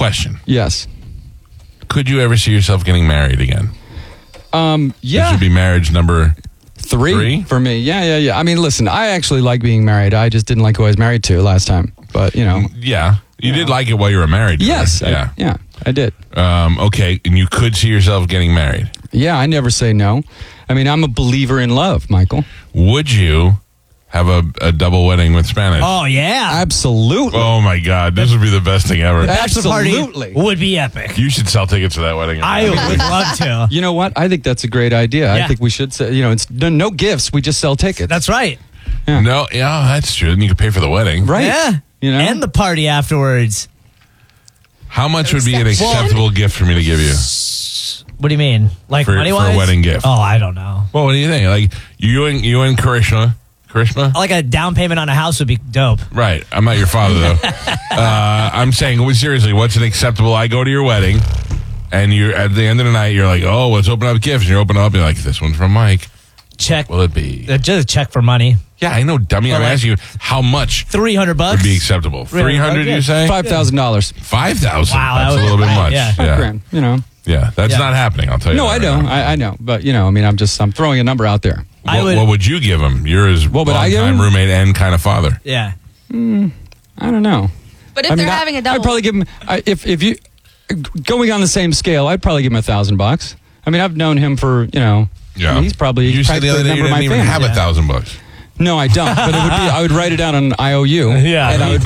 question. Yes. Could you ever see yourself getting married again? Yeah. This would be marriage number Three for me. Yeah. I mean, listen, I actually like being married. I just didn't like who I was married to last time. But, you know. Yeah. You did like it while you were married. Yes. Right? I did. Okay. And you could see yourself getting married. Yeah, I never say no. I mean, I'm a believer in love, Michael. Would you have a double wedding with Spanish? Oh, yeah. Absolutely. Oh, my God. This would be the best thing ever. Bachelor Absolutely. party would be epic. You should sell tickets to that wedding. I would love to. You know what? I think that's a great idea. Yeah. I think we should say, it's no gifts. We just sell tickets. That's right. No, yeah, that's true. Then you could pay for the wedding. right. Yeah. You know? And the party afterwards. How much would be an acceptable gift for me to give you? What do you mean? Like For money-wise? a wedding gift. Oh, I don't know. Well, what do you think? Like, you and Karishma? Like a down payment on a house would be dope. Right. I'm not your father, though. I'm saying, seriously, what's an acceptable? I go to your wedding, and you're at the end of the night, you're like, oh, let's open up gifts. And you open up, and you're like, this one's from Mike. Check. Will it be? Just a check for money. Yeah, I know, dummy. Well, I'm like- asking you, how much $300 would be acceptable? 300, you say? $5,000. 5,000. Wow, that That's a was little bit right, much. yeah. $5,000. Yeah, that's Yeah. not happening, I'll tell you No, that I right know. now. I know. But, I'm throwing a number out there. What would you give him? You're his What would I give longtime him? roommate and kind of father. Yeah. I don't know. But if they're having a double, I'd probably give him, if you, going on the same scale, I'd probably give him $1,000. I mean, I've known him for, Yeah. I mean, he's probably You said the other day you member of didn't my even family. have $1,000. No, I don't. But it would be, I would write it down on an IOU. Yeah. And I would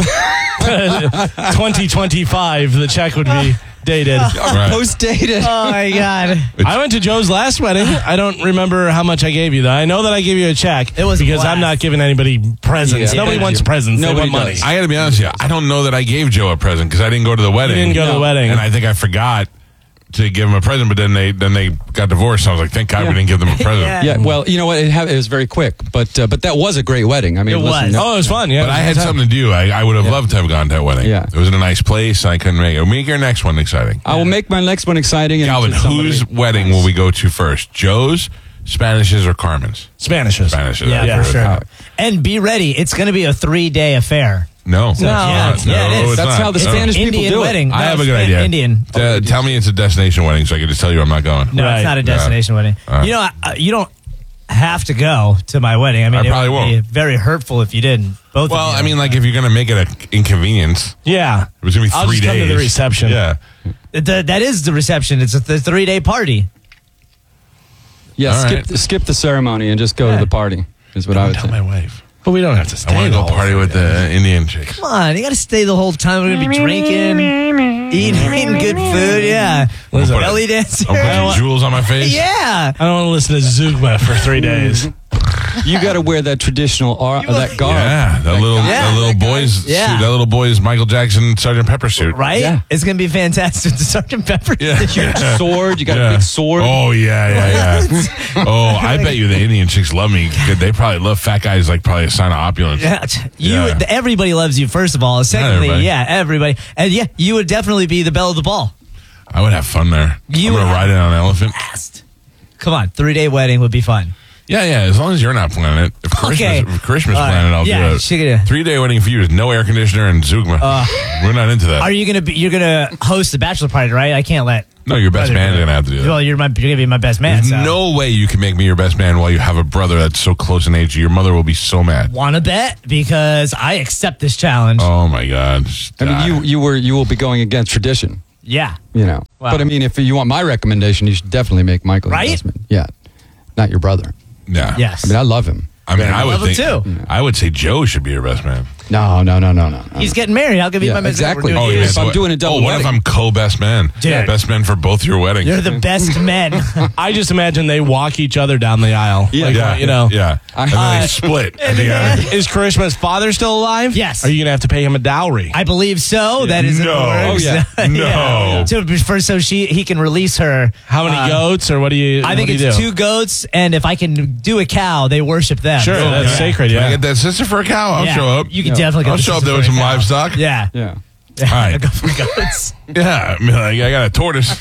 2025, the check would be dated. Right. post-dated. Oh, my God. I went to Joe's last wedding. I don't remember how much I gave you, though. I know that I gave you a check. It was because blast. I'm not giving anybody presents. Yeah, Nobody thank wants you. presents. Nobody they want money. does. I got to be honest with you. I don't know that I gave Joe a present because I didn't go to the wedding. You didn't go to the wedding. And I think I forgot to give him a present, but then they got divorced. So I was like, thank God we didn't give them a present. Yeah. Yeah, well, you know what? It was very quick, but that was a great wedding. I mean, It listen, was. no- Oh, it was fun. Yeah, But I had something to do. I would have loved to have gone to that wedding. Yeah. It was in a nice place. And I couldn't make it. Make your next one exciting. I will make my next one exciting. And Calvin, to somebody whose wedding will we go to first? Joe's, Spanish's, or Carmen's? Spanish's. Spanish's. Yeah, that's for good. sure. And be ready. It's going to be a 3-day affair. No. Yeah, it's it not. is. That's how the No. Spanish people Indian do wedding. it. I No, have a good idea. Indian. Tell me it's a destination wedding so I can just tell you I'm not going. No, Right. it's not a destination wedding. You don't have to go to my wedding. I mean, I probably it would won't. be very hurtful if you didn't. Both Well, of you. I mean, like if you're going to make it an inconvenience, Yeah. it was going to be 3 I'll just days. come to the reception. Yeah. That is the reception. It's a 3-day party. Yeah, All right. skip the ceremony and just go to the party, is what I would Tell say. my wife. But we don't have to stay. I want to the go whole party with the Indian chick. Come on, you got to stay the whole time. We're going to be drinking, eating good food. Yeah. Listen, Belly dancing. I'll put jewels on my face. Yeah. I don't want to listen to Zugma for 3 days. You got to wear that traditional that garb. Yeah, that little boy's Yeah. suit, that little boy's Michael Jackson Sgt. Pepper suit. Right? Yeah. It's going to be fantastic. The Sgt. Pepper. Yeah. Sword, you got a big sword. Oh yeah. Oh, I bet you the Indian chicks love me. They probably love fat guys like probably a sign of opulence. Yeah. Everybody loves you, first of all. Secondly, everybody. And you would definitely be the belle of the ball. I would have fun there. You I'm gonna would ride it on an elephant. Come on, 3-day wedding would be fun. Yeah. As long as you're not planning it. If Christmas All right. planning it, I'll Yeah, do it. she could, 3-day wedding for you is no air conditioner and Zugma. We're not into that. Are you you're gonna host the bachelor party, right? I can't let. No, your best man's gonna have to do that. Well, you're gonna be my best man. There's So. no way you can make me your best man while you have a brother that's so close in age. Your mother will be so mad. Want to bet? Because I accept this challenge. Oh my God! I mean, you will be going against tradition. Yeah. Wow. But I mean, if you want my recommendation, you should definitely make Michael Right? your best man. Yeah, not your brother. Yeah. Yes. I mean, I love him. I mean, I would love him think. too. I would say Joe should be your best man. No. He's getting married. How can he be Yeah, my best exactly. man? Oh, We're yeah. doing If I'm doing a double what if wedding. I'm co-best man? Dude. Best man for both your weddings. You're the best men. I just imagine they walk each other down the aisle. Yeah. Like, Yeah. you know. Yeah. And then they split at the end. Is Karishma's father still alive? Yes. Are you going to have to pay him a dowry? I believe so. That is in the No. works. Oh, yeah. No. So he can release her. How many goats or what do you I think what do it's you do? 2 goats, and if I can do a cow, they worship them. Sure, So, that's sacred, Can I yeah. get that sister for a cow? I'll yeah, show up. You can definitely go. I'll show up there with some livestock. Yeah. Yeah. All right. Go for goats. Yeah. I mean, like, I got a tortoise.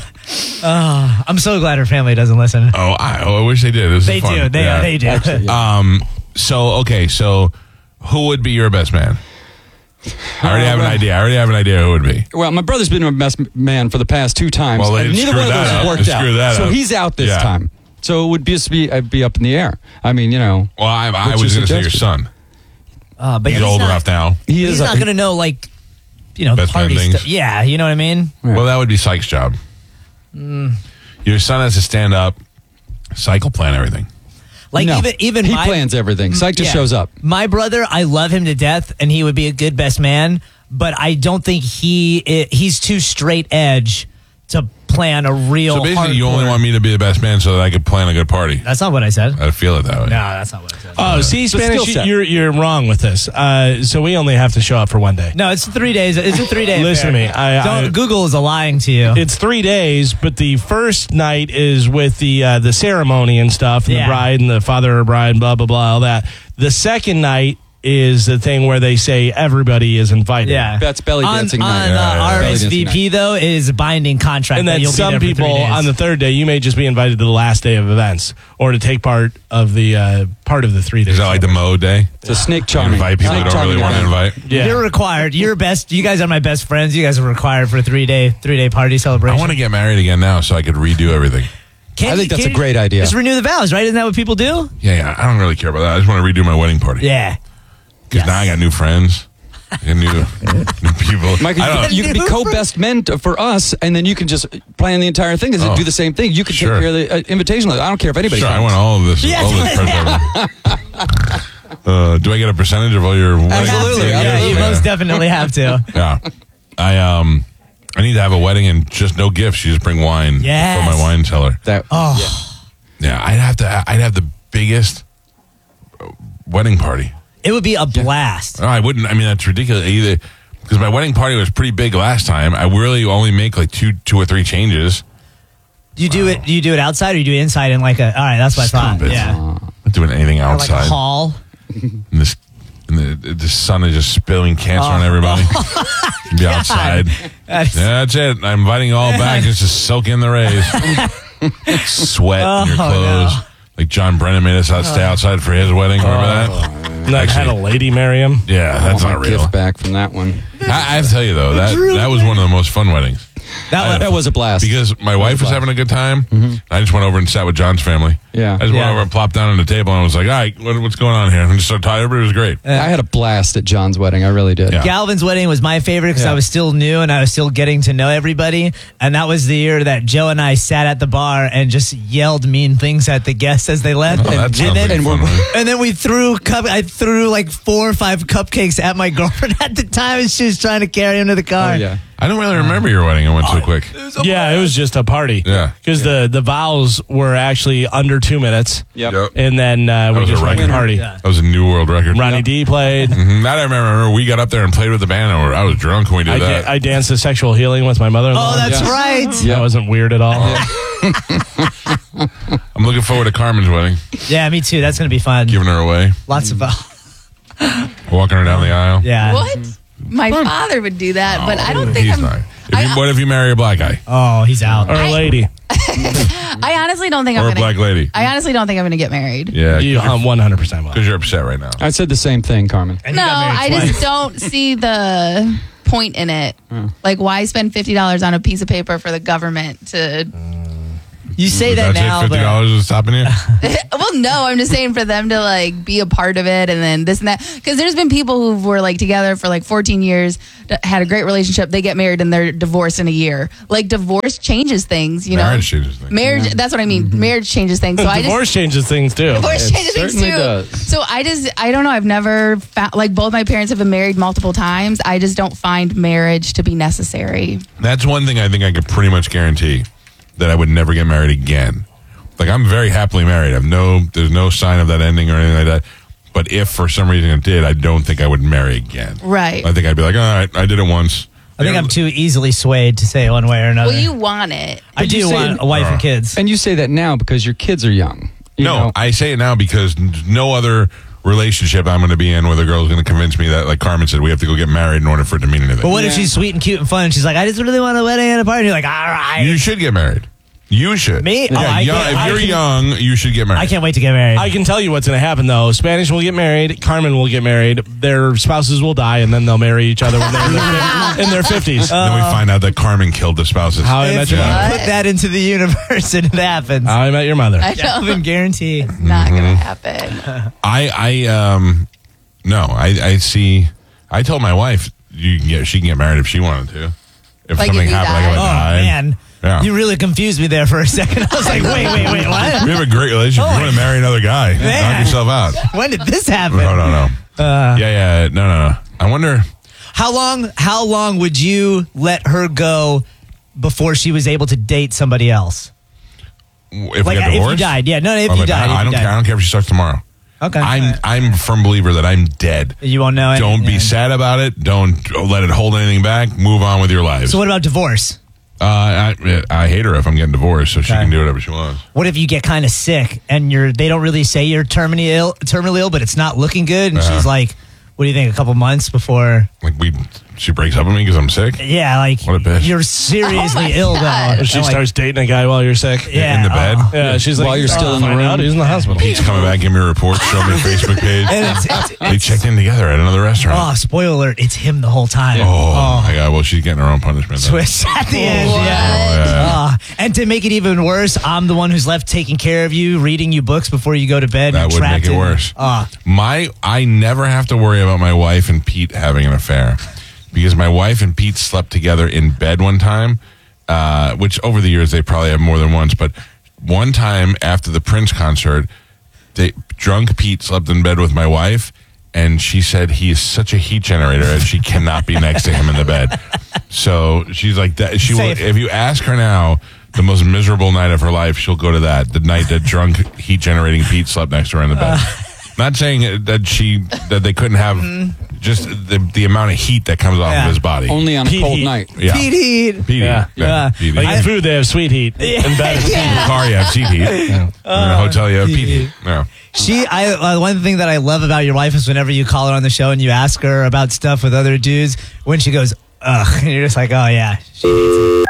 I'm so glad her family doesn't listen. Oh, I wish they did. This They is fun. do. They do. Actually, yeah. So who would be your best man? I already have an idea. I already have an idea who it would be. Well, my brother's been my best man for the past 2 times. Well, and they neither one of screwed those that has up. worked They screwed out. that So up. he's out this Yeah. time. So it would just be I'd be up in the air. I mean, Well, I What was you going to say your suggested. son. But He's old enough now. he He's is. not going to know, like, Best party man things. stuff. Yeah, you know what I mean? Yeah. Well, that would be Syke's job. Your son has to stand up, cycle plan everything. Like, No. even he my, plans everything. Psych just Yeah. shows up. My brother, I love him to death, and he would be a good best man, but I don't think he's too straight edge to plan a real So basically, you hardcore- only want me to be the best man so that I could plan a good party. That's not what I said. I feel it that way. No, that's not what I said. Oh, see, It's a Spanish, skill set. you're wrong with this. So we only have to show up for one day. No, it's 3 days. It's a 3-day Listen affair. to me. Google is lying to you. It's 3 days, but the first night is with the ceremony and stuff, and Yeah. the bride and the father of bride, blah blah blah, all that. The second night is the thing where they say everybody is invited. Yeah. That's belly dancing night. On Belly dancing RSVP, night. though, is a binding contract. And that then you'll be some there for 3 people days. on the third day, you may just be invited to the last day of events or to take part of the 3 days. Is that like the Mo day? It's a snake You charming. invite people you Snake don't really charming want to event. invite? Yeah. You're required. You're best. You guys are my best friends. You guys are required for a 3-day party I celebration. want to get married again now so I could redo everything. Can't I think you- that's a can't great you idea. Just renew the vows, right? Isn't that what people do? Yeah, I don't really care about that. I just want to redo my wedding party. Yeah. Because now I got new friends. I got new people. Mike, I don't, you can be co-best men for us, and then you can just plan the entire thing. Is Oh. do the same thing? You can Sure. take care of the invitation list. I don't care if anybody sure, I comes. want all of this. Yes. All this pressure. Do I get a percentage of all your wedding? Absolutely, Yeah, you absolutely. most definitely have to. Yeah. I need to have a wedding and just no gifts. You just bring wine Yes. for my wine cellar. That, Oh, Yeah, I'd have the biggest wedding party. it would be a blast. No, I wouldn't. I mean, that's ridiculous. Either because my wedding party was pretty big last time. I really only make like two or three changes. You do it. You do it outside, or you do it inside in like a. All right, that's what I thought. Stupid. Yeah, Not doing anything or like a outside. hall. And the sun is just spilling cancer on everybody. Be outside. Yeah, that's it. I'm inviting you all back just to soak in the rays. Sweat in your Oh, clothes. no. Like John Brennan made us stay outside for his wedding. Remember that? And I had a lady marry him. Yeah, that's I not want my real. gift back from that one. I have to tell you though, that was one of the most fun weddings. That was a blast. Because my wife was having a good time. I just went over and sat with John's family. Yeah. I just went Yeah. over and plopped down on the table and was like, all right, what's going on here? And just started talking. Everybody was great. I had a blast at John's wedding. I really did. Yeah. Galvin's wedding was my favorite because Yeah. I was still new and I was still getting to know everybody. And that was the year that Joe and I sat at the bar and just yelled mean things at the guests as they left. Oh, that sounds like a and fun we're- wedding. And then I threw like 4 or 5 cupcakes at my girlfriend at the time, and she was trying to carry him to the car. Oh, yeah. I don't really remember your wedding. It went so quick. Yeah, it was just a party. Yeah. Because the vows were actually under 2 minutes. Yep. And then we was a just went to record. party. Yeah. That was a new world record. Ronnie D played. Mhm. That I remember. We got up there and played with the band. And I was drunk when we did that. I danced to Sexual Healing with my mother-in-law. Oh, that's Yeah. right. That wasn't weird at all. I'm looking forward to Carmen's wedding. Yeah, me too. That's going to be fun. Giving her away. Lots of. Walking her down the aisle. Yeah. What? My father would do that, but I don't think He's I'm. not. What if you marry a black guy? Oh, he's out. Or a lady. I honestly don't think Or I'm a gonna. black lady? I honestly don't think I'm gonna get married. Yeah. You 100% will. Because you're upset right now. I said the same thing, Carmen. And he No, got married I twice. just don't see the point in it. Like, why spend $50 on a piece of paper for the government to? You say that That's now, it? $50 is stopping you? Well, no, I'm just saying for them to like be a part of it and then this and that. Because there's been people who were like together for like 14 years, had a great relationship. They get married and they're divorced in a year. Like divorce changes things, you Marriage know. changes things. Marriage. That's what I mean. Marriage changes things. So I just. Divorce changes things too. Divorce It changes things too. certainly does. So I don't know. I've never found, like, both my parents have been married multiple times. I just don't find marriage to be necessary. That's one thing I think I could pretty much guarantee, that I would never get married again. Like, I'm very happily married. There's no sign of that ending or anything like that. But if for some reason it did, I don't think I would marry again. Right. I think I'd be like, all right, I did it once. I think I'm too easily swayed to say one way or another. Well, you want it. I But you do say- want a wife and kids. And you say that now because your kids are young. You No, know? I say it now because no other relationship I'm going to be in with a girl is going to convince me that, like Carmen said, we have to go get married in order for it to mean anything. But what if Yeah. she's sweet and cute and fun and she's like, I just really want a wedding and a party? And you're like, all right. You should get married. You should. Me? Oh, Yeah, I young, can't- if I you're can- young, you should get married. I can't wait to get married. I can tell you what's going to happen, though. Spanish will get married. Carmen will get married. Their spouses will die, and then they'll marry each other when they're in their 50s. Then we find out that Carmen killed the spouses. How I Met if Your you Mother. put that into the universe and it happens. How I Met Your Mother. I know. Calvin, guarantee. Not gonna happen. I see. I told my wife she can get married if she wanted to. If Like something if you happened, like if Oh, I died. man. Yeah. You really confused me there for a second. I was like, wait, what? We have a great relationship. Oh, you want to marry another guy? Man. Knock yourself out. When did this happen? No. No. I wonder. How long would you let her go before she was able to date somebody else? If Like we get if you divorced? died. Yeah, no, if Oh, you but died. I don't care. I don't care if she starts tomorrow. Okay. I'm a firm believer that I'm dead. You won't know Don't be anything. sad about it. Don't let it hold anything back. Move on with your lives. So what about divorce? I hate her if I'm getting divorced, so she Okay. can do whatever she wants. What if you get kind of sick and they don't really say you're terminally ill, but it's not looking good, and she's like, "What do you think? A couple months before?" Like she breaks up with me because I'm sick. Yeah, like What a bitch. you're seriously Oh my ill God. though. She And, like, starts dating a guy while you're sick. Yeah, in the bed. oh. Yeah, she's like, While you're still in the find room. out he's in the hospital. Pete's coming back, give me a report, show me a Facebook page. And it's They checked in together at another restaurant. oh, spoiler alert! It's him the whole time. Oh, my God. Well, she's getting her own punishment. then. Twist at the end. What? Yeah. And to make it even worse, I'm the one who's left taking care of you, reading you books before you go to bed. That and would make trapped it in- worse. Ah. I never have to worry about my wife and Pete having an affair because my wife and Pete slept together in bed one time, which over the years they probably have more than once. But one time after the Prince concert, drunk Pete slept in bed with my wife, and she said he is such a heat generator and she cannot be next to him in the bed. So she's like that. She will, Safe. if you ask her now. The most miserable night of her life, she'll go to that. The night that drunk, heat-generating Pete slept next to her in the bed. Not saying that they couldn't have just the amount of heat that comes off Yeah. of his body. Only on a Pete cold heat. night. Yeah. Pete heat. Pete Yeah. heat. Yeah. Pete Like heat. in food, they have sweet heat. In bed, it's In the car, you have seat heat. In a hotel, you have Pete heat. Yeah. One thing that I love about your wife is whenever you call her on the show and you ask her about stuff with other dudes, when she goes, ugh, and you're just like, oh yeah, she hates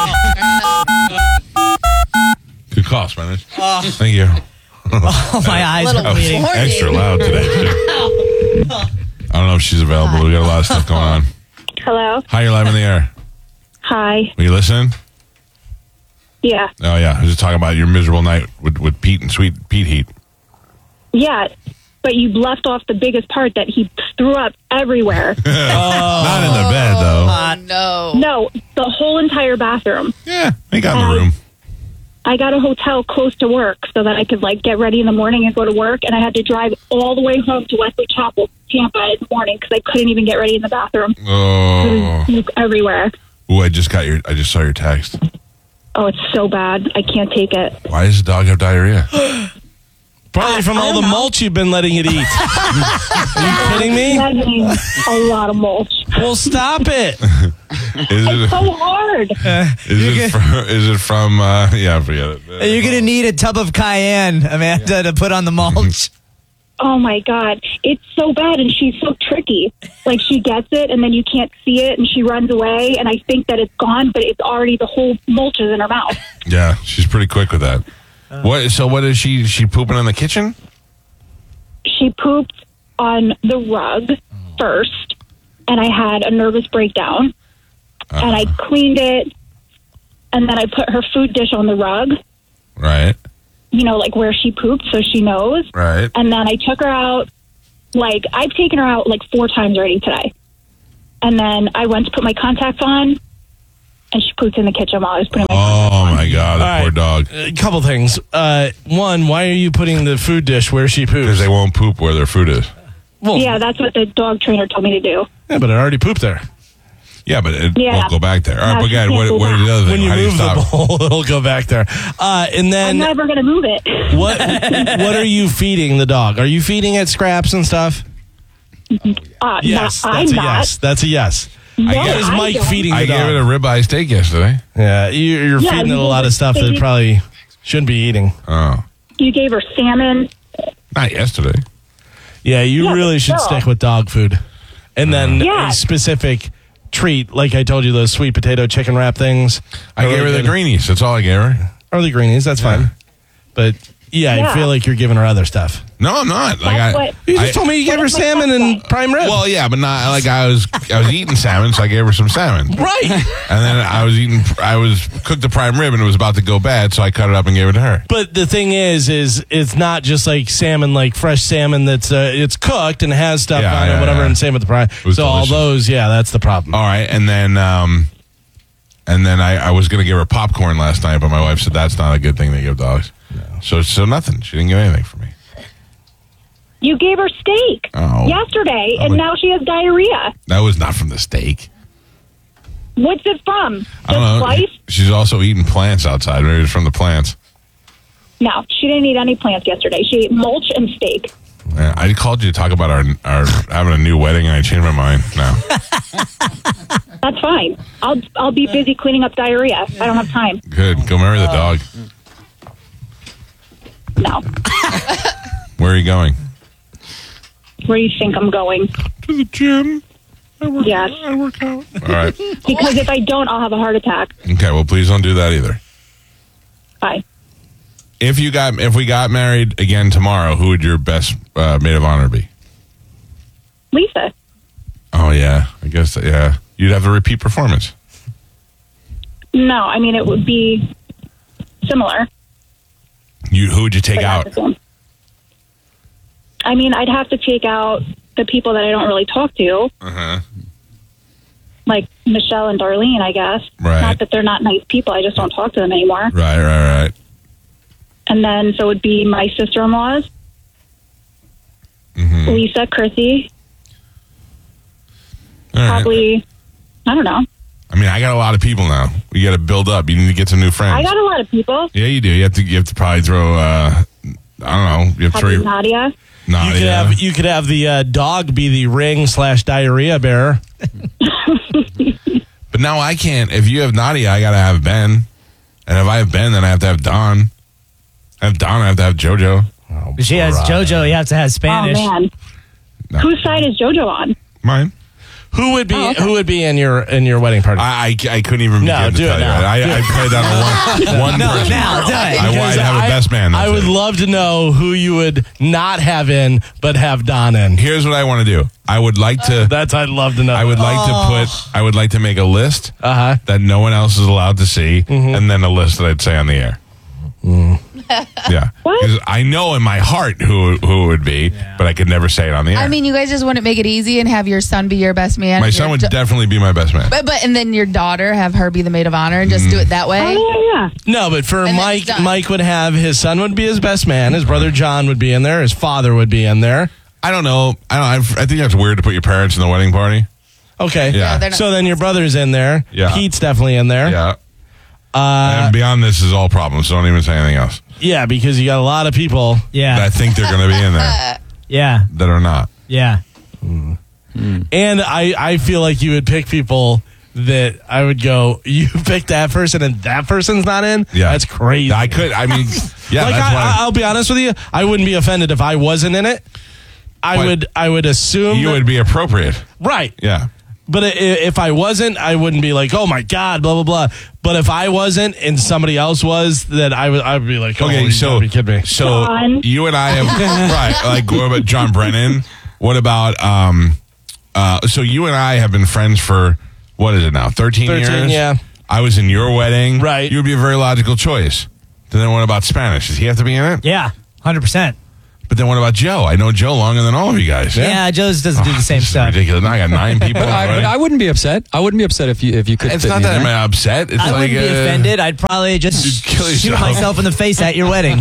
it. Good call, Spanish. Thank you. Oh, my eyes Little are bleeding. horny. Extra loud today, too. I don't know if she's available. We got a lot of stuff going on. Hello. Hi, you're live in the air. Hi. Are you listening? Yeah. Oh, yeah. I was just talking about your miserable night with Pete and sweet Pete heat. Yeah. But you left off the biggest part that he threw up everywhere. Not in the bed, though. Oh, no. No, the whole entire bathroom. Yeah, he got in the room. I got a hotel close to work so that I could get ready in the morning and go to work. And I had to drive all the way home to Wesley Chapel, Tampa in the morning because I couldn't even get ready in the bathroom. Oh. Puke everywhere. Ooh, I just saw your text. Oh, it's so bad. I can't take it. Why does the dog have diarrhea? Probably from all the mulch you've been letting it eat. Are you kidding me? That means a lot of mulch. Well, stop it. Is It's it? so hard. Is it from? Yeah, forget it. You're going to need a tub of cayenne, Amanda, to put on the mulch. Oh my God. It's so bad. And she's so tricky. Like she gets it and then you can't see it and she runs away. And I think that it's gone, but it's already the whole mulch is in her mouth. Yeah, she's pretty quick with that. What? So what is she? She pooping in the kitchen? She pooped on the rug first and I had a nervous breakdown and I cleaned it. And then I put her food dish on the rug, Right. where she pooped so she knows. Right. And then I took her out, I've taken her out 4 times already today. And then I went to put my contacts on, and she pooped in the kitchen while I was putting my contacts Oh on. my God, that All poor right. dog. A couple things. One, why are you putting the food dish where she Because poops? they won't poop where their food is. Well, Yeah, that's what the dog trainer told me to do. yeah, but it already pooped there. Yeah, but it Yeah. won't go back there. All right, No, but she God, can't what go is back. the other thing? When you How do you move the stop? bowl, it'll go back there. And I'm then never going to move it. what are you feeding the dog? Are you feeding it scraps and stuff? Yes, I'm that's a not. yes. That's a yes. No, I What is I Mike don't. feeding the I dog? gave it a ribeye steak yesterday. Yeah, you're Yeah, feeding it you a lot of gave stuff it that it steak. probably shouldn't be eating. Oh, You gave her salmon. not yesterday. Yeah, you Yeah, really but should still. stick with dog food. And then Yeah. a specific treat, like I told you, those sweet potato chicken wrap things. I gave her the greenies. That's all I gave her. Early greenies, that's fine. But yeah, I Yeah. feel like you're giving her other stuff. No, I'm not. Like That's I, what- You just told me you gave her What if my salmon son and said? prime rib. well, yeah, but not like I was eating salmon, so I gave her some salmon. right. And then I was cooked the prime rib and it was about to go bad, so I cut it up and gave it to her. But the thing is it's not just like salmon, like fresh salmon that's it's cooked and has stuff Yeah, on it, yeah, whatever, yeah. and same with the prime. was So all delicious. those, yeah, that's the problem. All right, and then I was gonna give her popcorn last night, but my wife said that's not a good thing to give dogs. So nothing. She didn't get anything from me. You gave her steak yesterday, and but- now she has diarrhea. That was not from the steak. What's it from? I The don't know. slice? She's also eating plants outside. Maybe it's from the plants. No, she didn't eat any plants yesterday. She ate mulch and steak. Yeah, I called you to talk about our having a new wedding, and I changed my mind now. That's fine. I'll be busy cleaning up diarrhea. I don't have time. Good. Go marry the dog. No. Where are you going? Where do you think I'm going? To the gym. Yes. I work out. All right. Because if I don't, I'll have a heart attack. Okay. Well, please don't do that either. Bye. If we got married again tomorrow, who would your best maid of honor be? Lisa. Oh yeah, I guess yeah. You'd have the repeat performance. No, I mean, it would be similar. Who would you take but not out? the same. I mean, I'd have to take out the people that I don't really talk to, Uh-huh. like Michelle and Darlene, I guess. Right. Not that they're not nice people. I just don't talk to them anymore. Right. And then, so it would be my sister-in-laws, Mm-hmm. Lisa, Chrissy, All right. probably, I don't know. I mean, I got a lot of people now. You got to build up. You need to get some new friends. I got a lot of people. Yeah, you do. You have to probably throw. I don't know. You have to Probably throw. Nadia. You could have the dog be the ring/diarrhea bearer. But now I can't. If you have Nadia, I got to have Ben. And if I have Ben, then I have to have Don. I have Don, I have to have JoJo. If she has JoJo, you have to have Spanish. Oh, man. No. Whose side is JoJo on? Mine. Who would be Oh, okay. who would be in your wedding party? I couldn't even No, begin to do it tell you. now. I played down to one person. now, do it. I'd have a best man. I that's would it. love to know who you would not have in, but have Don in. Here's what I want to do. I would like to. That's I'd love to know. I would like to put. I would like to make a list Uh-huh. that no one else is allowed to see, and then a list that I'd say on the air. Yeah, What? because I know in my heart who it would be, but I could never say it on the air. I mean, you guys just wouldn't make it easy and have your son be your best man. my and son your would da- definitely be my best man. but and then your daughter have her be the maid of honor and just do it that way. Oh, yeah. No, but for And then Mike, it's done. Mike would have his son would be his best man. His brother John would be in there. His father would be in there. I don't know. I think that's weird to put your parents in the wedding party. Okay. Yeah. they're not- So then your brother's in there. Yeah. Pete's definitely in there. Yeah. And beyond this is all problems. So don't even say anything else. Yeah, because you got a lot of people. That I Yeah. think they're going to be in there Yeah. that are not. Yeah. And I feel like you would pick people that I would go, you pick that person and that person's not in? Yeah, That's crazy. I could. I mean, yeah. like that's why I'll be honest with you, I wouldn't be offended if I wasn't in it. But I would assume you that- would be appropriate. right. Yeah. But if I wasn't, I wouldn't be like, oh my God, blah, blah, blah. But if I wasn't and somebody else was, then I would be like, oh, Okay, you so gotta be kidding me. so John. you and I have right. Like, what about John Brennan? What about so you and I have been friends for what is it now? 13 years. Yeah. I was in your wedding. Right. You would be a very logical choice. Then what about Spanish? Does he have to be in it? Yeah. 100%. But then what about Joe? I know Joe longer than all of you guys. Yeah, Joe's doesn't do the same This is stuff. ridiculous. Now I got 9 people. in the wedding. I wouldn't be upset. I wouldn't be upset if you could. It's fit not me that in I'm there. upset. It's I like wouldn't be offended. I'd probably just You'd kill shoot yourself. myself in the face at your wedding.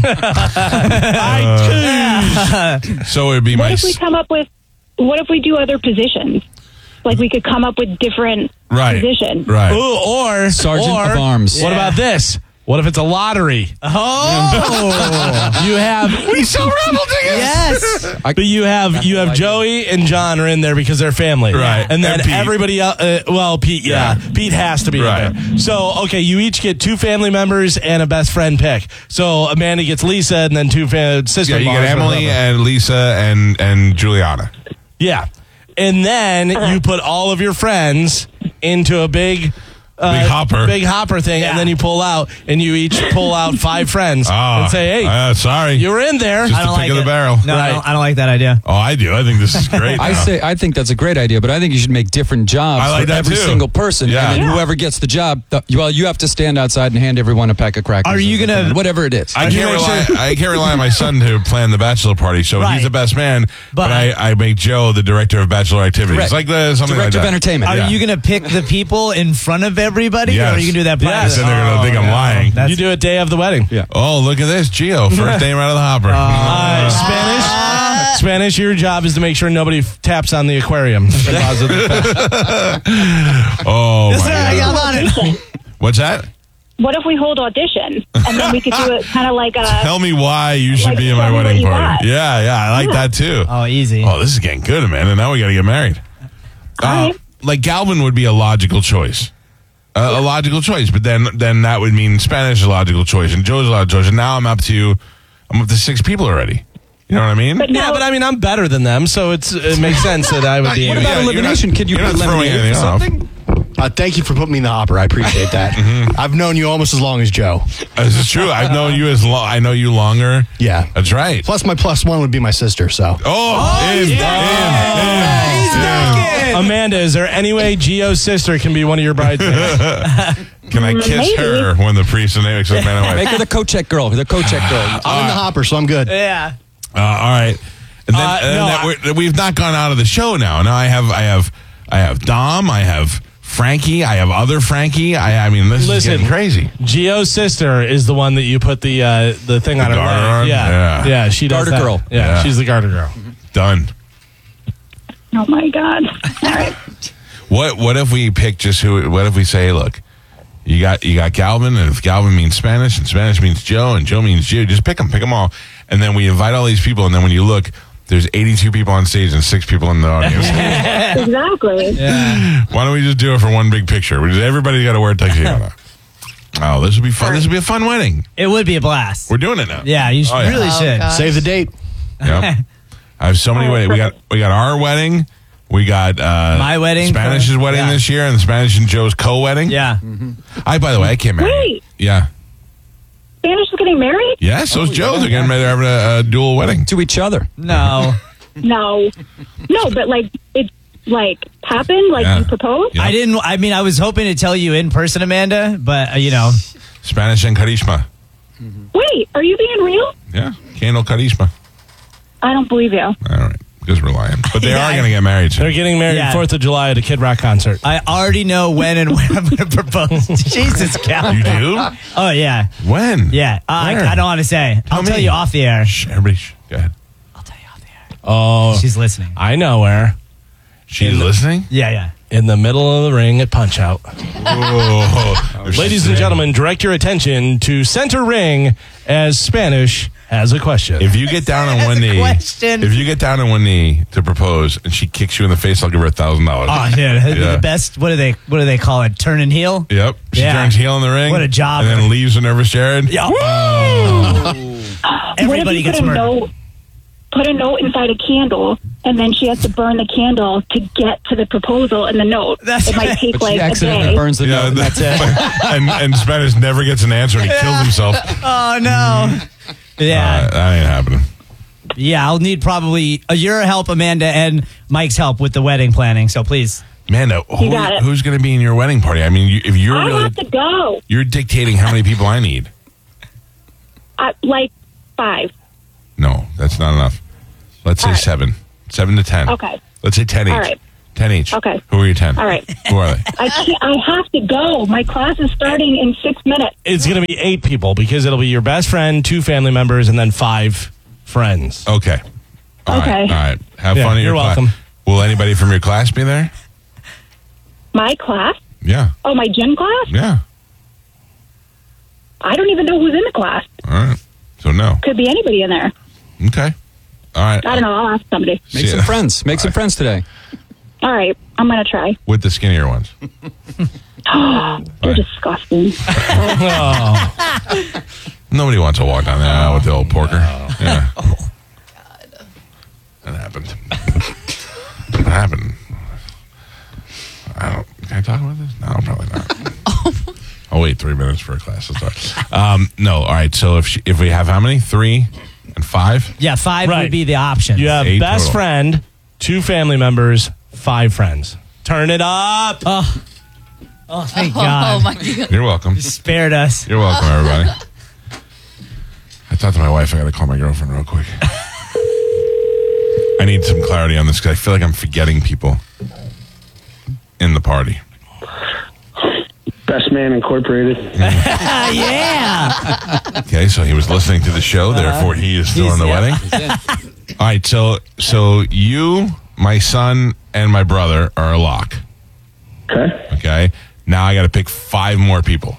So it would be What my. if we come up with, what if we do other positions? Like we could come up with different Right. positions. Right. Ooh, or Sergeant or, of Arms. What Yeah. about this? What if it's a lottery? Oh, You have We sell raffle tickets. yes. but you have Joey and John are in there because they're family, Right. And then And Pete. everybody else. Well, Pete, yeah, Pete has to be Right. in there. So okay, you each get 2 family members and a best friend pick. So Amanda gets Lisa, and then 2 sisters. Yeah, you get Emily and Lisa and Juliana. Yeah. And then you put all of your friends into a big Big hopper. big hopper thing, and then you pull out, and you each pull out 5 friends and say, "Hey, sorry, you were in there." just I don't the pick like of it. the barrel. No, Right. I don't like that idea. Oh, I do. I think this is great. I think that's a great idea, but I think you should make different jobs I like for that every too. single person. Yeah. And then Yeah. whoever gets the job, you have to stand outside and hand everyone a pack of crackers. Are you gonna- whatever it is? I can't rely on my son to plan the bachelor party, so Right. he's the best man. But, But- I make Joe the director of bachelor activities, Correct. like something Director like of that. entertainment. Are Yeah. you going to pick the people in front of everybody? Yes. Or are you going to do that Yes, privately? and they're gonna think I'm lying. That's- You do it day of the wedding. Yeah. Oh, look at this, Gio, first name out of the hopper. Spanish. Your job is to make sure nobody taps on the aquarium. Oh Yes, my sir, I God. got on it. What's that? What if we hold auditions and then we could do it kind of like a. Tell me why you should Like, be in my tell me what wedding you party. got. Yeah, I like that too. Oh, easy. Oh, this is getting good, Amanda. Now we got to get married. All right. Like Galvin would be a logical choice. A logical choice, but then that would mean Spanish is a logical choice, and Joe's a logical choice, and now I'm up to 6 people already. You know what I mean? But Yeah, now, but I mean, I'm better than them, so it makes sense that I would be. What about Yeah, you're elimination? not- Can you you're not throwing eliminate anything off. something? Thank you for putting me in the hopper. I appreciate that. I've known you almost as long as Joe. This is true. I've known you I know you longer. Yeah. That's right. Plus, my +1 would be my sister. So Amanda, is there any way Gio's sister can be one of your bridesmaids? Can I kiss Maybe. her when the priest and makes Amanda Make wife? her the co-check girl. The co-check girl. I'm in the hopper, so I'm good. Yeah. All right. And then we've not gone out of the show now. Now I have Dom. I have Frankie. I have other Frankie. I mean, this is getting crazy. Gio's sister is the one that you put the thing on her garter leg. on? Yeah. Yeah. She does Garter that. girl. Yeah, she's the garter girl. Done. oh my God. All right. What if we pick just who? What if we say, look, you got Galvin, and if Galvin means Spanish, and Spanish means Joe, and Joe means Gio, just pick them all, and then we invite all these people, and then when you look, there's 82 people on stage and 6 people in the audience. Exactly. Why don't we just do it for one big picture? Everybody's got to wear a tuxedo. Oh, this would be fun. This would be a fun wedding. It would be a blast. We're doing it now. Yeah, you Oh, yeah. really should. gosh. Save the date. Yep. I have so many weddings. We got our wedding. We got My wedding. Spanish's wedding Yeah. this year, and Spanish and Joe's co-wedding. Yeah. By the way, I can't marry. Wait. Yeah. Spanish is getting married? Yeah, so's Joe. They're getting married. They're having a dual wedding. To each other. No. No. No, but like, it like happened? Like Yeah. you proposed? Yeah. I was hoping to tell you in person, Amanda, but, Spanish and Carisma. Wait, are you being real? Yeah. Candle Carisma. I don't believe you. All right. Because we're lying. But they Yeah, are going to get married They're soon. getting married Yeah. 4th of July at a Kid Rock concert. I already know when and where I'm going to propose. Jesus, Cal. You do? Oh, yeah. When? Yeah. Where? I don't want to say. I'll me. tell you off the air. Shh, everybody, go ahead. I'll tell you off the air. Oh, She's listening. I know where. She's listening? Yeah. In the middle of the ring at Punch Out. Whoa. Ladies and gentlemen, direct your attention to center ring as Spanish has a question. If you get down on one knee, question. if you get down on one knee to propose and she kicks you in the face, I'll give her $1,000. Oh, dude. That'd be Yeah. the best. What do they call it? Turn and heel? Yep. She Yeah. turns heel in the ring. What a job. And then leaves a nervous Jared. Yeah. What Everybody if you gets put a murdered. note? Put a note inside a candle, and then she has to burn the candle to get to the proposal and the note. That's it might right. take But she like a accidentally day. burns the note. And that's it. and Spanish never gets an answer and he kills himself. Oh, no. Yeah. That ain't happening. Yeah, I'll need probably your help, Amanda, and Mike's help with the wedding planning. So please. Amanda, You got it. who's going to be in your wedding party? I mean, if you're I really, have to go. you're dictating how many people I need. Like 5. No, that's not enough. Let's say All right. 7. 7 to 10. Okay. Let's say 10 each. All right. 10 each. Okay. Who are your 10? All right. Who are they? I can't. I have to go. My class is starting in 6 minutes. It's going to be 8 people because it'll be your best friend, 2 family members, and then 5 friends. Okay. All Okay. right. All right. Have Yeah, fun at your you're class. welcome. Will anybody from your class be there? My class? Yeah. Oh, my gym class? Yeah. I don't even know who's in the class. All right. So no. Could be anybody in there. Okay. All right. I don't know. I'll ask somebody. Make See some ya. friends. Make some friends today. All right. I'm going to try. With the skinnier ones. You're disgusting. Nobody wants to walk down the aisle with the old porker. Yeah. Oh, God. That happened. What happened? Can I talk about this? No, probably not. I'll wait 3 minutes for a class to start. No, all right. So if we have how many? 3 and 5? Yeah, 5 Right. would be the option. You have 8 best total. friend, 2 family members, 5 friends. Turn it up. Oh, thank Oh God. my God. You're welcome. Spared us. You're welcome, everybody. I thought to my wife, I got to call my girlfriend real quick. I need some clarity on this because I feel like I'm forgetting people in the party. Best Man Incorporated. Yeah. Okay, so he was listening to the show, therefore he is still in the wedding. All right, so you, my son, and my brother are a lock. Okay. Okay, now I got to pick 5 more people.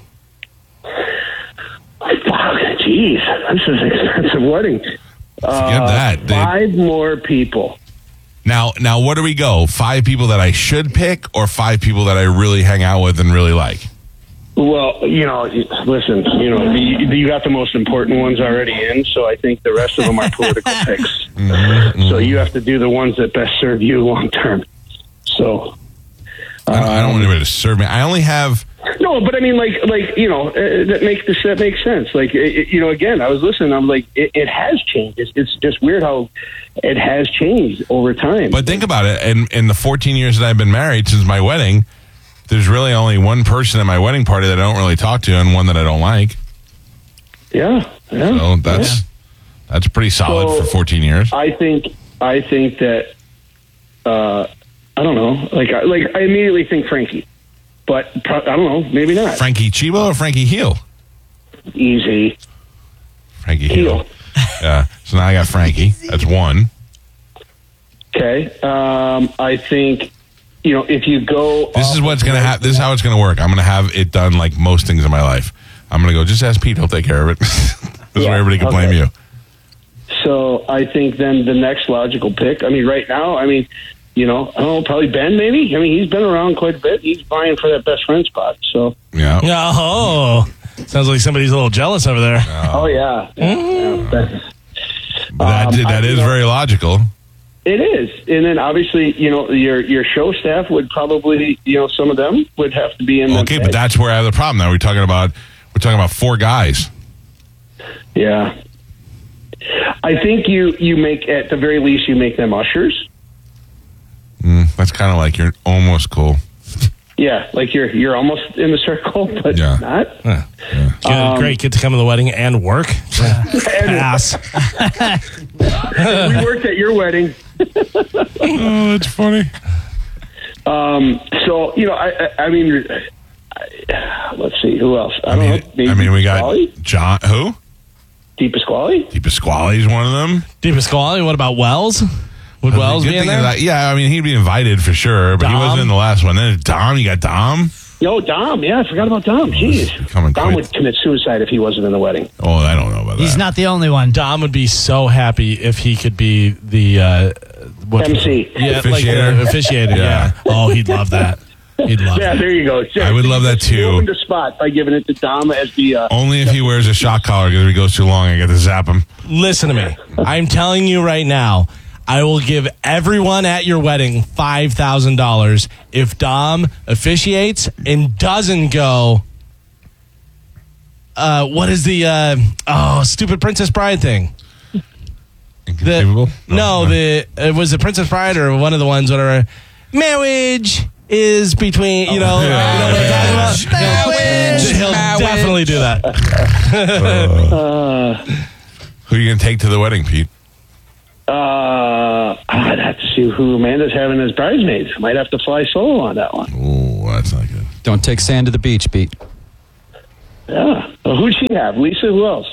Wow, geez, this is an expensive wedding. Forget that. 5 more people. Now, where do we go? 5 people that I should pick, or 5 people that I really hang out with and really like? Well, listen, you got the most important ones already in, so I think the rest of them are political picks. So you have to do the ones that best serve you long term. So I don't want anybody to serve me. I only have. no, but I mean, that makes sense. Like, again, I was listening. I'm like, it has changed. It's just weird how it has changed over time. But think about it. In the 14 years that I've been married since my wedding, there's really only one person at my wedding party that I don't really talk to, and one that I don't like. yeah. So that's pretty solid So, for 14 years. I think that I don't know. Like I immediately think Frankie, but I don't know. Maybe not. Frankie Chibo or Frankie Heel? Easy. Frankie Heel. Yeah. So now I got Frankie. That's 1. Okay. I think if you go. This is what's gonna happen. This is how it's gonna work. I'm gonna have it done like most things in my life. I'm gonna go. Just ask Pete. He'll take care of it. This is where everybody can blame you. So I think then the next logical pick. I mean, right now. I mean, I don't know. Probably Ben. Maybe. I mean, he's been around quite a bit. He's vying for that best friend spot. So. Yeah. Oh, sounds like somebody's a little jealous over there. Oh yeah. That is very logical. It is, and then obviously, your show staff would probably, some of them would have to be in. Okay, but that's where I have the problem. Now we're talking about 4 guys. Yeah, I think you make at the very least you make them ushers. That's kind of like you're almost cool. Yeah, like you're almost in the circle, but not. Great, get to come to the wedding and work. Ass. We worked at your wedding. Oh, that's funny. So I mean, let's see who else. I don't know. Maybe we got Pasquale? John. Who? Di Pasquale. Di Pasquale's one of them. Di Pasquale, what about Wells? Would Wells Good be in thing there? is that- yeah, I mean, he'd be invited for sure, but he Dom? wasn't in the last one. Then Dom, you got Dom. Yo, Dom. Yeah, I forgot about Dom. Jeez, becoming Dom quite- would commit suicide if he wasn't in the wedding. Oh, I don't know about that. He's not the only one. Dom would be so happy if he could be the MC. Yeah, Officiator? like officiator. Yeah. Oh, he'd love that. He'd love Yeah, that. there you go. I would love that, too. Open the spot by giving it to Dom as the. Only if he wears a shock collar, because if he goes too long, I get to zap him. Listen to me. I'm telling you right now, I will give everyone at your wedding $5,000 if Dom officiates and doesn't go. What is the stupid Princess Bride thing? Inconceivable? It was the Princess Bride or one of the ones that are marriage is between you know what I'm talking about? He'll definitely do that. Who are you going to take to the wedding, Pete? I'd have to see who Amanda's having as bridesmaids. Might have to fly solo on that one. Oh, that's not good. Don't take sand to the beach, Pete. Yeah. Well, who'd she have? Lisa, who else?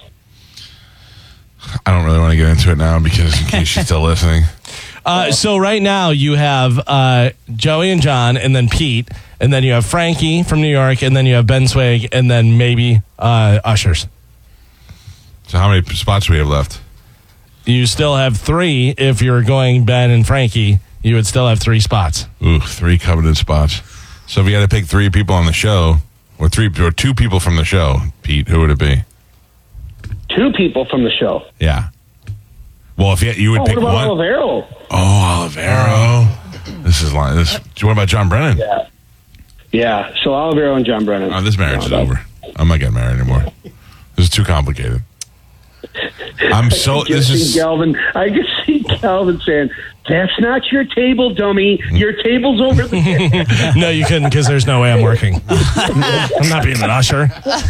I don't really want to get into it now because in case she's still listening. So right now you have Joey and John, and then Pete, and then you have Frankie from New York, and then you have Ben Swig, and then maybe ushers. So how many spots do we have left? You still have 3 if you're going Ben and Frankie. You would still have 3 spots. Ooh, 3 coveted spots. So if you had to pick 3 people on the show, or 2 people from the show, Pete, who would it be? 2 people from the show. Yeah. Well, if you would pick what about one. Olivero? Oh, Olivero. This is like this. What about John Brennan? Yeah. So Olivero and John Brennan. Oh, this marriage is over. I'm not getting married anymore. This is too complicated. I'm so. I can This see is. Galvin. I can see Galvin saying, "That's not your table, dummy. Your table's over there." No, you couldn't because there's no way I'm working. I'm not being an usher.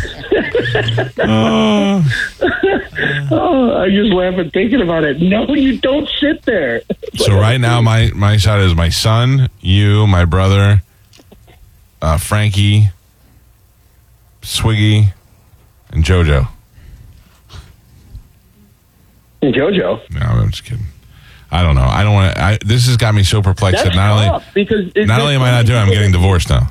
Oh, I just laughing thinking about it. No, you don't sit there. So right now, my side is my son, you, my brother, Frankie, Swiggy, and JoJo. And JoJo. No, I'm just kidding. I don't know. I don't want to. This has got me so perplexed That's that not tough, because only am I not doing it, I'm getting divorced now.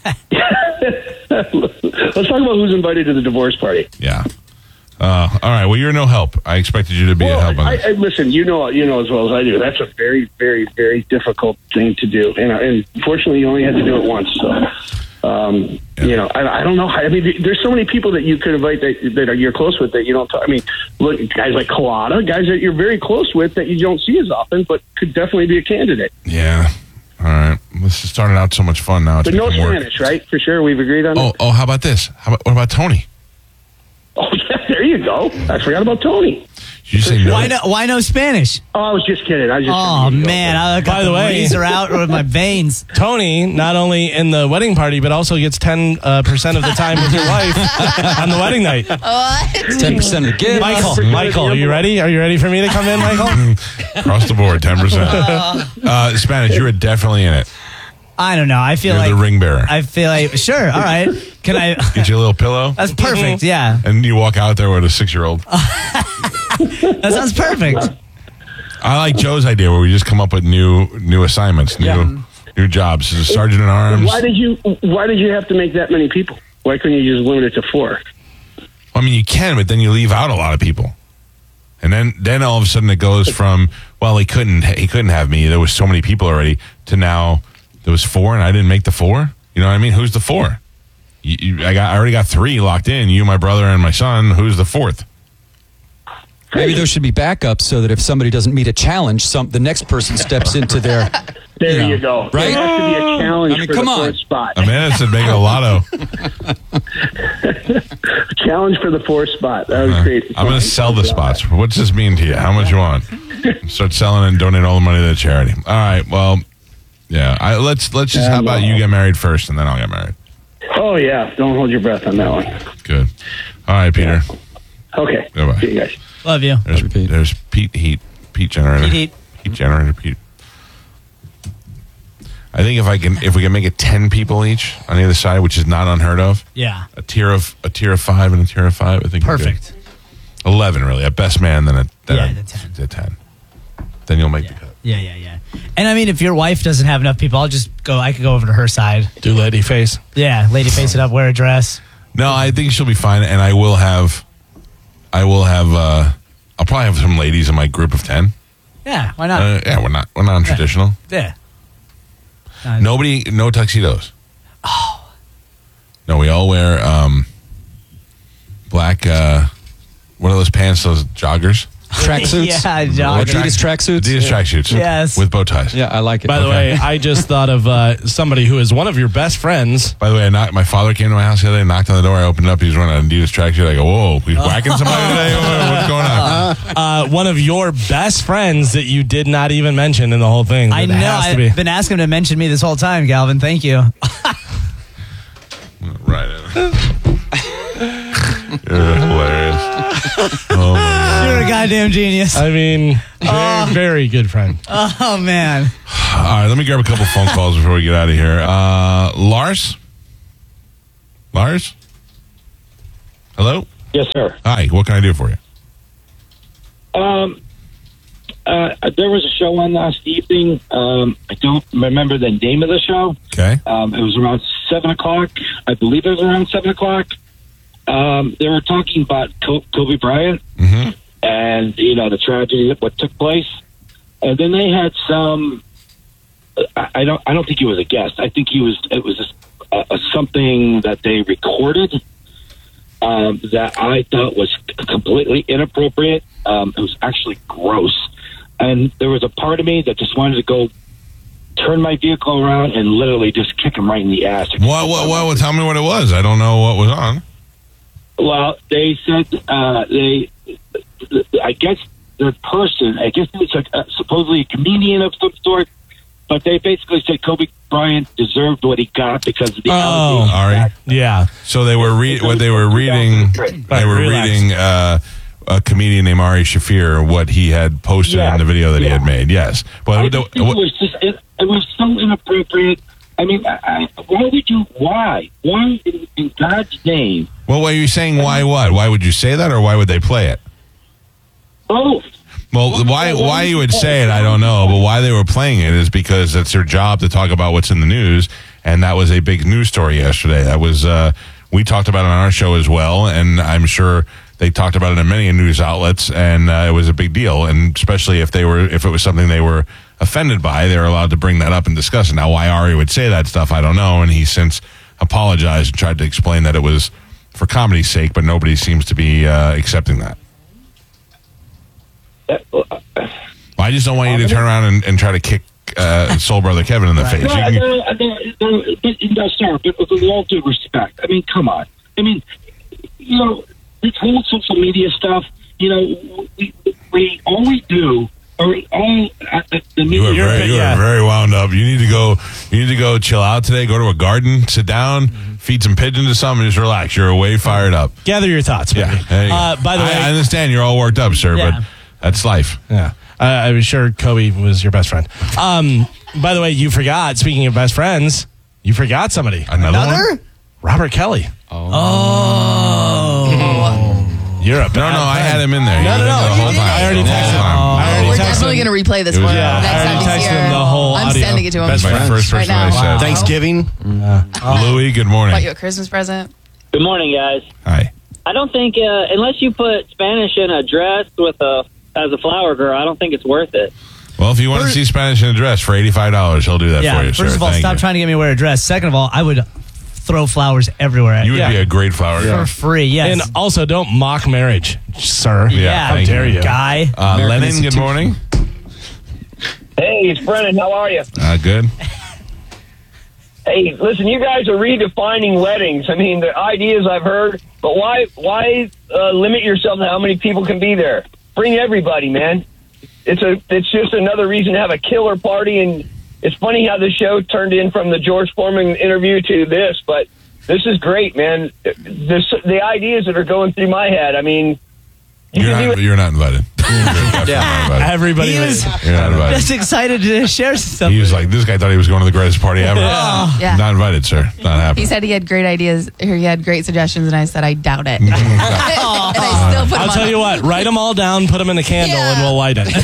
Let's talk about who's invited to the divorce party. Yeah. All right. Well, you're no help. I expected you to be a help on this. Listen, you know as well as I do. That's a very, very, very difficult thing to do, and fortunately, you only had to do it once. So, I don't know. I mean, there's so many people that you could invite that you're close with that you don't talk. I mean, look, guys like Colada, guys that you're very close with that you don't see as often, but could definitely be a candidate. Yeah. All right. This has started out so much fun. Now it's But no become work. Spanish, right? For sure, we've agreed on that. Oh, how about this? What about Tony? Oh, yeah, there you go. I forgot about Tony. Did you say no? Why no Spanish? Oh, I was just kidding. Oh man, I got By the way- razor out with my veins. Tony, not only in the wedding party, but also gets 10% of the time with your wife on the wedding night. What? 10% of the gift. Michael, are you ready? Are you ready for me to come in, Michael? Across the board, 10%. Spanish, you were definitely in it. I don't know. I feel You're like the ring bearer. I feel like sure. All right. Can I? Get you a little pillow, That's perfect. Yeah, and you walk out there with a 6-year-old. that sounds perfect. I like Joe's idea where we just come up with new assignments, new jobs. As a sergeant at arms. Why did you have to make that many people? Why couldn't you just limit it to 4? I mean, you can, but then you leave out a lot of people, and then all of a sudden it goes from he couldn't have me. There was so many people already to now there was 4, and I didn't make the 4. You know what I mean? Who's the 4? I already got 3 locked in. You, my brother, and my son. Who's the 4th? Maybe there should be backups so that if somebody doesn't meet a challenge, the next person steps into their. There you go. Right? There has to be a challenge for come the on. 4th spot. Amanda said make it a lotto. Challenge for the 4th spot. That was great. I'm going to sell the spots. What's this mean to you? How much you want? Start selling and donate all the money to the charity. All right. Well, yeah. Let's just. How about you get married first, and then I'll get married. Oh yeah. Don't hold your breath on that one. Good. All right, Peter. Okay. Goodbye. See you guys. Love you. There's Pete generator. Pete. Heat generator, Pete. I think if we can make it 10 people each on either side, which is not unheard of. Yeah. A tier of 5 and a tier of 5. I think we're good. Perfect. 11 really. A best man, then the 10. Then you'll make the cut. Yeah. And I mean, if your wife doesn't have enough people, I'll just go. I could go over to her side. Do lady face. Yeah, lady face it up, wear a dress. No, I think she'll be fine, and I will have. I'll probably have some ladies in my group of 10. Yeah, why not? We're not traditional. Yeah. No tuxedos. Oh. No, we all wear black. What are those pants? Those joggers. Tracksuits? Yeah, joggers. Adidas tracksuits? Adidas tracksuits. Yes. With bow ties. Yeah, I like it. By the way, I just thought of somebody who is one of your best friends. By the way, my father came to my house the other day, knocked on the door, I opened it up, he was wearing an Adidas tracksuit. I go, whoa, he's whacking somebody today? What's going on? One of your best friends that you did not even mention in the whole thing. I It know. has to be. I've been asking him to mention me this whole time, Galvin. Thank you. Right. You're hilarious. Oh, my God. You're a goddamn genius. I mean, very, very good friend. Oh, man. All right, let me grab a couple phone calls before we get out of here. Lars? Hello? Yes, sir. Hi, what can I do for you? There was a show on last evening. I don't remember the name of the show. Okay. It was around 7 o'clock. I believe it was around 7 o'clock. They were talking about Kobe Bryant and, the tragedy that what took place. And then they had some, I don't think he was a guest. I think it was something that they recorded that I thought was completely inappropriate. It was actually gross. And there was a part of me that just wanted to go turn my vehicle around and literally just kick him right in the ass. What? Tell me what it was. I don't know what was on. Well, they said I guess the person, it's supposedly a comedian of some sort, but they basically said Kobe Bryant deserved what he got because of the allegations. Ari. Yeah. So they were what they were reading. They were reading a comedian named Ari Shaffir, what he had posted in the video that he had made. Yes, but it was so inappropriate. I mean, why in God's name? Well, what are you saying? Why what? Why would you say that, or why would they play it? Both. Well, why you would say it, I don't know, but why they were playing it is because it's their job to talk about what's in the news, and that was a big news story yesterday. That was we talked about it on our show as well, and I'm sure they talked about it in many news outlets, and it was a big deal. And especially if it was something they were offended by, they were allowed to bring that up and discuss it. Now, why Ari would say that stuff, I don't know, and he since apologized and tried to explain that it was for comedy's sake, but nobody seems to be accepting that. I just don't want you to turn around and try to kick Soul Brother Kevin in the face. No, sir, but with all due respect, I mean, come on. I mean, this whole social media stuff, we always do. You are very wound up. You need to go chill out today. Go to a garden, sit down, feed some pigeons or something, and just relax. You're way fired up. Gather your thoughts, baby. Yeah. There you go. By the way, I understand you're all worked up, sir, but that's life. Yeah. I was sure Kobe was your best friend. By the way, you forgot, speaking of best friends, you forgot somebody. Another? Robert Kelly. You're a bad No, I had him in there. No. The whole time. I already texted him. We're definitely going to replay this for him. Yeah, Next time he's here. the whole I'm audio. sending it to him. That's my first person now. I said. Thanksgiving. Louis, good morning. Bought you a Christmas present. Good morning, guys. Hi. I don't think unless you put Spanish in a dress as a flower girl, I don't think it's worth it. Well, if you want to see Spanish in a dress for $85, he'll do that for you, sir. First of all, Thank stop you. trying to get me to wear a dress. Second of all, I would throw flowers everywhere. You would be a great flower girl. For free, yes. And also, don't mock marriage, sir. Yeah, How thank dare you. Guy. Lennon, good morning. Hey, it's Brennan. How are you? Good. Hey, listen, you guys are redefining weddings. I mean, the ideas I've heard, but why limit yourself to how many people can be there? Bring everybody, man. It's just another reason to have a killer party, and it's funny how the show turned in from the George Foreman interview to this, but this is great, man. The ideas that are going through my head, I mean, you're not invited. Everybody was You're not invited. just excited to share some stuff. He was like, this guy thought he was going to the greatest party ever. Yeah. Not invited, sir. Not happening. He said he had great ideas, or he had great suggestions, and I said, I doubt it. And I still put I'll him tell on. you what, write them all down, put them in a candle, Yeah. and we'll light it.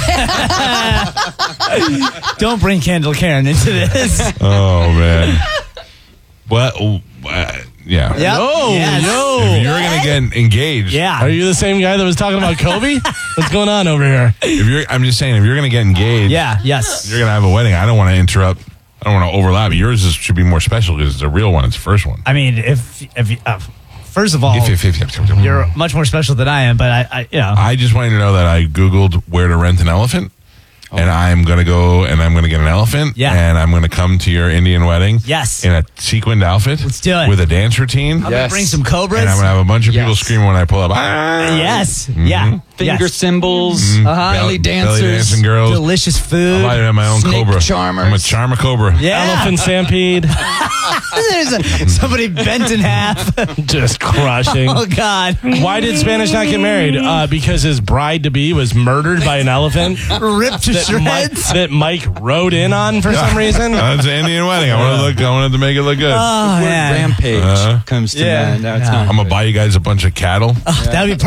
Don't bring Kendall Karen into this. Oh, man. Well, yeah. Yep. No. If you're going to get engaged. Yeah. Are you the same guy that was talking about Kobe? What's going on over here? I'm just saying, if you're going to get engaged. Yeah, yes. You're going to have a wedding. I don't want to interrupt. I don't want to overlap. Yours should be more special because it's a real one. It's the first one. I mean, if first of all, you're much more special than I am, but I just wanted to know that I Googled where to rent an elephant. And I'm going to go and I'm going to get an elephant. Yeah. And I'm going to come to your Indian wedding. Yes. In a sequined outfit. Let's do it. With a dance routine. I'm gonna bring some cobras. And I'm going to have a bunch of people screaming when I pull up. Yes. Yeah. Finger cymbals, belly Belly dancers, dancing girls. Delicious food. I might have my own snake cobra. charmers. I'm a charmer cobra. Yeah. Elephant stampede. There's somebody bent in half. Just crushing. Oh, God. Why did Spanish not get married? Because his bride-to-be was murdered by an elephant. Ripped to shreds. That Mike rode in on for some reason. It's an Indian wedding. I wanted to make it look good. Oh, Word man. rampage comes to mind. Now it's not I'm going to buy you guys a bunch of cattle. That would be